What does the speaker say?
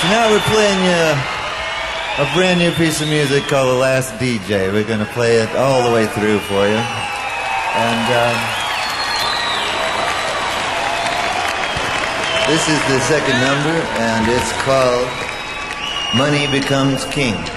So now we're playing a brand new piece of music called The Last DJ. We're going to play it all the way through for you. And this is the second number, and it's called Money Becomes King.